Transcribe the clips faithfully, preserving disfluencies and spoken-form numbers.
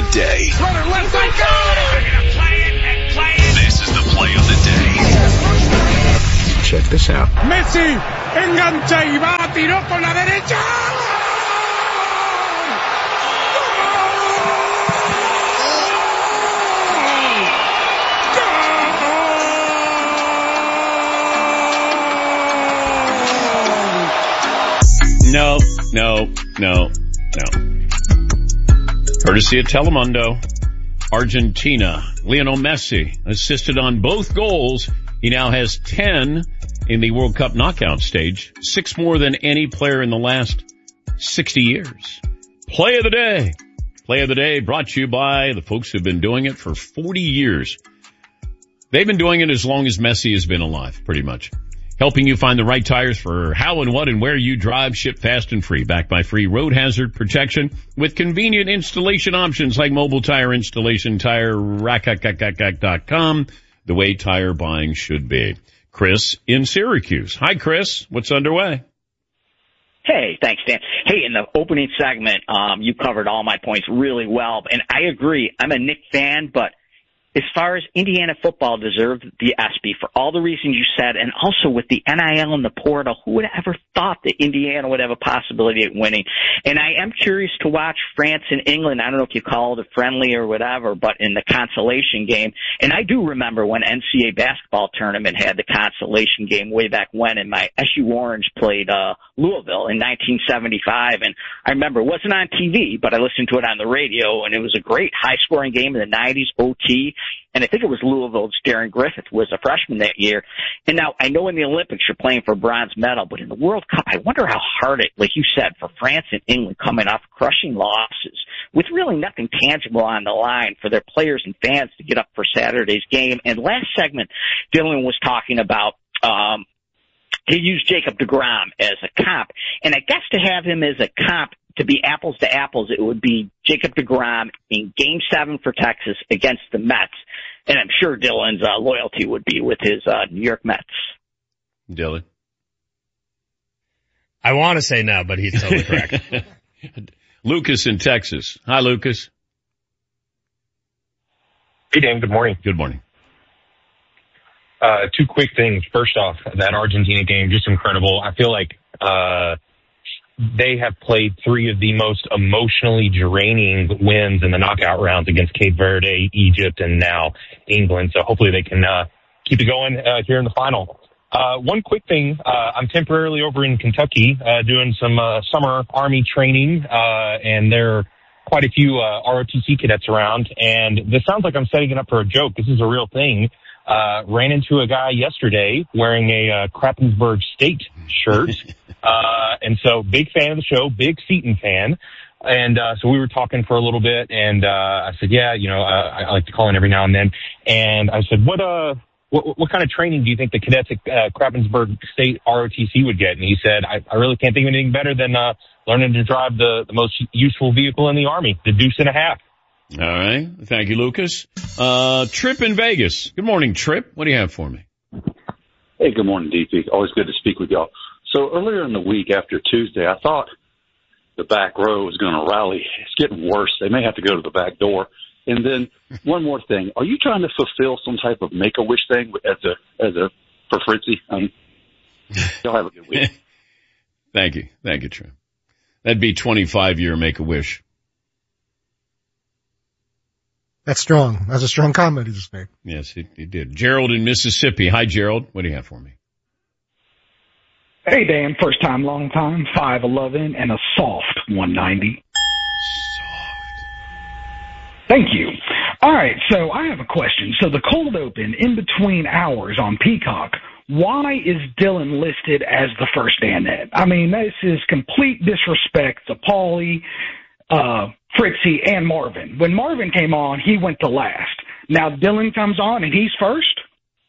day. Runner left side, go! They're going to play it and play it. This is the play of the day. Check this out. Messi engancha y va, tiró con la derecha. No, no, no, no. Courtesy of Telemundo, Argentina. Lionel Messi assisted on both goals. He now has ten in the World Cup knockout stage, six more than any player in the last sixty years. Play of the day. Play of the day brought to you by the folks who've been doing it for forty years. They've been doing it as long as Messi has been alive, pretty much. Helping you find the right tires for how and what and where you drive, ship fast and free. Backed by free road hazard protection with convenient installation options like mobile tire installation, tire rack dot com, the way tire buying should be. Chris in Syracuse. Hi, Chris. What's underway? Hey, thanks, Dan. Hey, in the opening segment, um, you covered all my points really well. And I agree. I'm a Nick fan, but as far as Indiana football deserved the ESPY for all the reasons you said, and also with the N I L and the portal, who would have ever thought that Indiana would have a possibility of winning? And I am curious to watch France and England. I don't know if you call it a friendly or whatever, but in the consolation game. And I do remember when N C A A basketball tournament had the consolation game way back when, and my S U Orange played uh Louisville in nineteen seventy-five. And I remember it wasn't on T V, but I listened to it on the radio, and it was a great high-scoring game in the nineties, O T. And I think it was Louisville's Darren Griffith was a freshman that year. And now I know in the Olympics you're playing for bronze medal, but in the World Cup, I wonder how hard it, like you said, for France and England coming off crushing losses with really nothing tangible on the line for their players and fans to get up for Saturday's game. And last segment, Dylan was talking about, um, he used Jacob deGrom as a comp. And I guess to have him as a comp, to be apples to apples, it would be Jacob deGrom in Game seven for Texas against the Mets. And I'm sure Dylan's uh, loyalty would be with his uh, New York Mets. Dylan? I want to say no, but he's totally correct. Lucas in Texas. Hi, Lucas. Hey, Dan. Good morning. Good morning. Uh, two quick things. First off, that Argentina game, just incredible. I feel like uh they have played three of the most emotionally draining wins in the knockout rounds against Cape Verde, Egypt, and now England. So hopefully they can uh keep it going uh, here in the final. Uh One quick thing. Uh I'm temporarily over in Kentucky uh doing some uh summer Army training, uh and there are quite a few uh R O T C cadets around. And this sounds like I'm setting it up for a joke. This is a real thing. Uh, ran into a guy yesterday wearing a uh, Krappensburg State shirt. uh, and so big fan of the show, big Seton fan. And, uh, so we were talking for a little bit, and, uh, I said, yeah, you know, uh, I like to call in every now and then. And I said, what, uh, what, what kind of training do you think the cadets at uh, Krappensburg State R O T C would get? And he said, I, I really can't think of anything better than, uh, learning to drive the, the most useful vehicle in the Army, the Deuce and a Half. All right. Thank you, Lucas. Uh, Trip in Vegas. Good morning, Trip. What do you have for me? Hey, good morning, D P. Always good to speak with y'all. So earlier in the week after Tuesday, I thought the back row was going to rally. It's getting worse. They may have to go to the back door. And then one more thing. Are you trying to fulfill some type of make-a-wish thing as a, as a, for Fritzy? Um, y'all have a good week. Thank you. Thank you, Trip. That'd be twenty-five year make-a-wish. That's strong. That's a strong comment he just made. Yes, he, he did. Gerald in Mississippi. Hi, Gerald. What do you have for me? Hey, Dan. First time, long time. five eleven and a soft one ninety. Soft. Thank you. All right, so I have a question. So the cold open in between hours on Peacock, why is Dylan listed as the first Danette? I mean, this is complete disrespect to Paulie, uh, Fritzy, and Marvin. When Marvin came on, he went to last. Now Dylan comes on and he's first?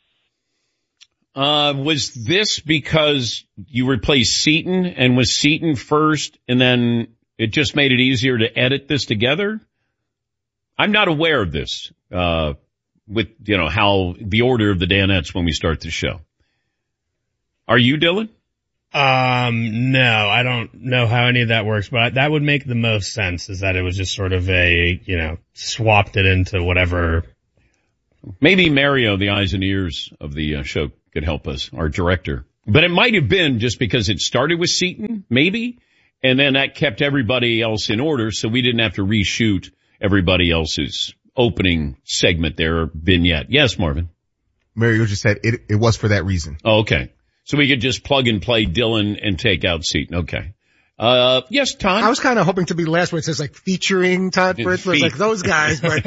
Uh, was this because you replaced Seton and was Seton first and then it just made it easier to edit this together? I'm not aware of this, uh, with, you know, how the order of the Danettes when we start the show. Are you, Dylan? Um, no, I don't know how any of that works, but that would make the most sense, is that it was just sort of a, you know, swapped it into whatever. Maybe Mario, the eyes and ears of the uh, show, could help us, our director. But it might have been just because it started with Seton, maybe, and then that kept everybody else in order, so we didn't have to reshoot everybody else's opening segment there, vignette. Yes, Marvin? Mario just said it, it was for that reason. Oh, okay. So we could just plug and play Dylan and take out Seton. Okay. Uh, yes, Todd? I was kind of hoping to be the last where it says like featuring Todd Fritz, where it's like those guys, but.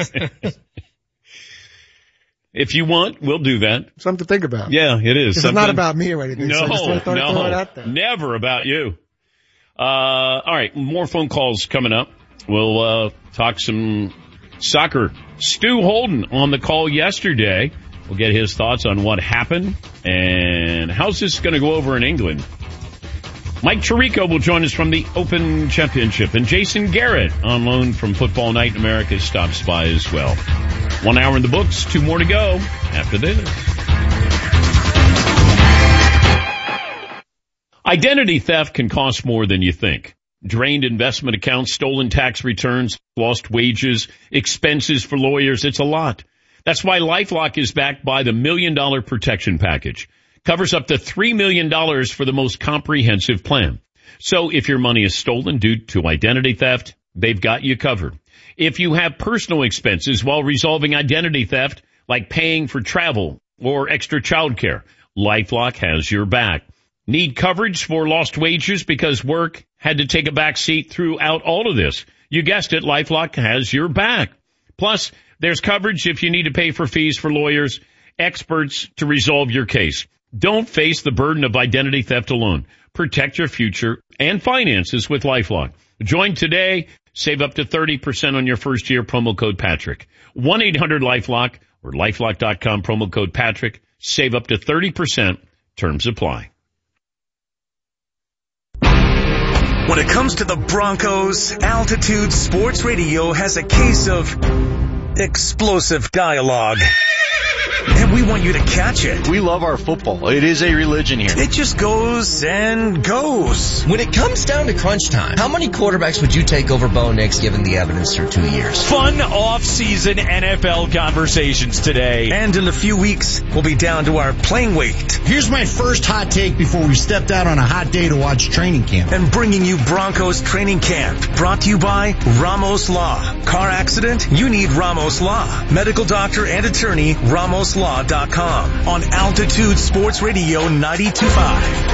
If you want, we'll do that. Something to think about. Yeah, it is. It's not about me or anything. No, so I just thought no, I'd throw it out there. Never about you. Uh, all right, more phone calls coming up. We'll, uh, talk some soccer. Stu Holden on the call yesterday. We'll get his thoughts on what happened and how's this going to go over in England. Mike Tirico will join us from the Open Championship, and Jason Garrett on loan from Football Night in America stops by as well. One hour in the books, two more to go after this. Identity theft can cost more than you think. Drained investment accounts, stolen tax returns, lost wages, expenses for lawyers. It's a lot. That's why LifeLock is backed by the Million Dollar Protection Package. Covers up to three million dollars for the most comprehensive plan. So if your money is stolen due to identity theft, they've got you covered. If you have personal expenses while resolving identity theft, like paying for travel or extra childcare, LifeLock has your back. Need coverage for lost wages because work had to take a back seat throughout all of this? You guessed it, LifeLock has your back. Plus, there's coverage if you need to pay for fees for lawyers, experts to resolve your case. Don't face the burden of identity theft alone. Protect your future and finances with LifeLock. Join today. Save up to thirty percent on your first year. Promo code Patrick. one eight hundred LifeLock or lifelock dot com. Promo code Patrick. Save up to thirty percent. Terms apply. When it comes to the Broncos, Altitude Sports Radio has a case of explosive dialogue. And we want you to catch it. We love our football. It is a religion here. It just goes and goes. When it comes down to crunch time, how many quarterbacks would you take over Bo Nix given the evidence through two years? Fun off-season N F L conversations today. And in a few weeks, we'll be down to our playing weight. Here's my first hot take before we stepped out on a hot day to watch training camp. And bringing you Broncos training camp. Brought to you by Ramos Law. Car accident? You need Ramos Law. Medical doctor and attorney, ramos law dot com. On Altitude Sports Radio ninety-two point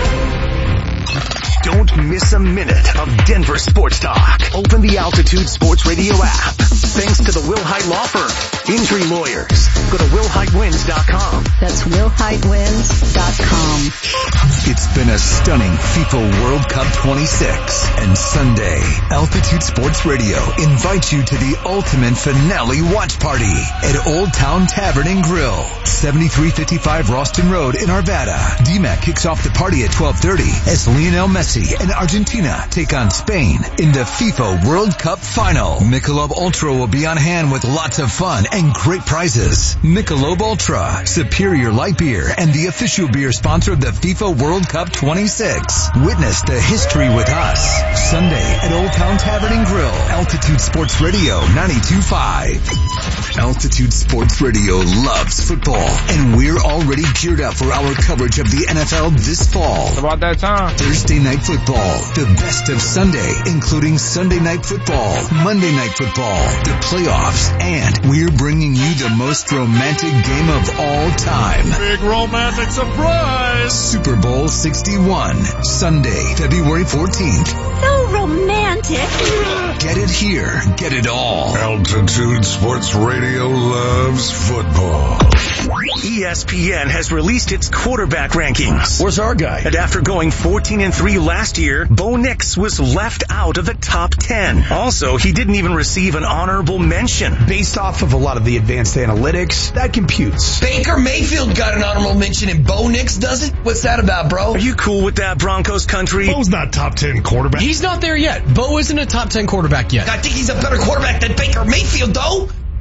five. Don't miss a minute of Denver sports talk. Open the Altitude Sports Radio app. Thanks to the Will Hite Law Firm. Injury lawyers. Go to will hite wins dot com. That's will hite wins dot com. It's been a stunning FIFA World Cup twenty-six. And Sunday, Altitude Sports Radio invites you to the ultimate finale watch party at Old Town Tavern and Grill, seventy-three fifty-five Ralston Road in Arvada. D MAC kicks off the party at twelve thirty as Lionel Messi and Argentina take on Spain in the FIFA World Cup final. Michelob Ultra will be on hand with lots of fun and great prizes. Michelob Ultra, superior light beer and the official beer sponsor of the FIFA World Cup twenty-six. Witness the history with us. Sunday at Old Town Tavern and Grill. Altitude Sports Radio ninety-two point five. Altitude Sports Radio loves football, and we're already geared up for our coverage of the N F L this fall. It's about that time. Thursday Night Football, the best of Sunday, including Sunday Night Football, Monday Night Football, the playoffs, and we're bringing you the most romantic game of all time. Big romantic surprise! Super Bowl sixty-one, Sunday, February fourteenth. So romantic. Get it here. Get it all. Altitude Sports Radio loves football. E S P N has released its quarterback rankings. Where's our guy? And after going fourteen and three last year, Bo Nix was left out of the top ten. Also, he didn't even receive an honorable mention. Based off of a lot of the advanced analytics, that computes. Baker Mayfield got an honorable mention and Bo Nix doesn't? What's that about, bro? Are you cool with that, Broncos country? Bo's not top ten quarterback. He's not there yet. Bo isn't a top ten quarterback yet. I think he's a better quarterback than Baker Mayfield, though.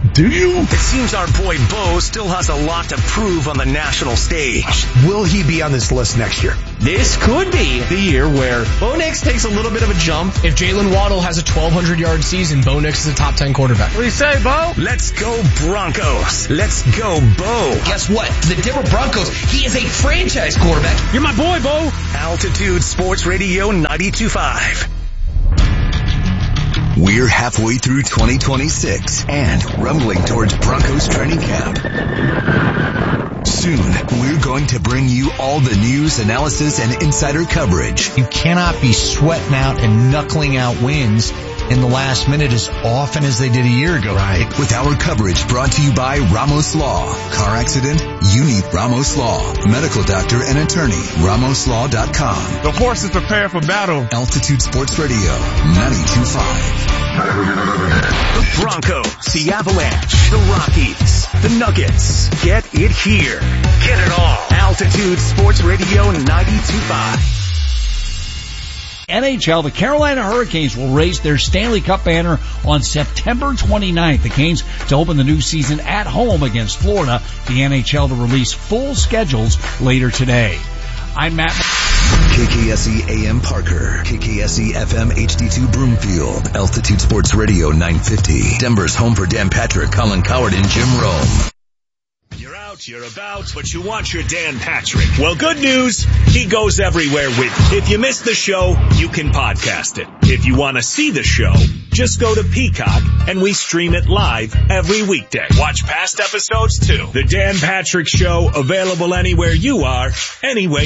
Do you? It seems our boy Bo still has a lot to prove on the national stage. Will he be on this list next year? This could be the year where Bo Nix takes a little bit of a jump. If Jalen Waddle has a twelve hundred yard season, Bo Nix is a top ten quarterback. What do you say, Bo? Let's go Broncos. Let's go Bo. Guess what? The Denver Broncos, he is a franchise quarterback. You're my boy, Bo. Altitude Sports Radio ninety-two point five. We're halfway through twenty twenty-six and rumbling towards Broncos training camp. Soon, we're going to bring you all the news, analysis, and insider coverage. You cannot be sweating out and knuckling out wins in the last minute as often as they did a year ago. Right. With our coverage brought to you by Ramos Law. Car accident? You need Ramos Law. Medical doctor and attorney. Ramos Law dot com. The horses prepare for battle. Altitude Sports Radio ninety-two point five. The Broncos, the Avalanche, the Rockies, the Nuggets. Get it here. Get it all. Altitude Sports Radio ninety-two point five. N H L, the Carolina Hurricanes will raise their Stanley Cup banner on September twenty-ninth. The Canes to open the new season at home against Florida. The N H L to release full schedules later today. I'm Matt. K K S E A M Parker, K K S E F M H D two Broomfield, Altitude Sports Radio nine fifty. Denver's home for Dan Patrick, Colin Coward, and Jim Rome. You're out, you're about, but you want your Dan Patrick. Well, good news, he goes everywhere with you. If you missed the show, you can podcast it. If you want to see the show, just go to Peacock and we stream it live every weekday. Watch past episodes too. The Dan Patrick Show, available anywhere you are, anyway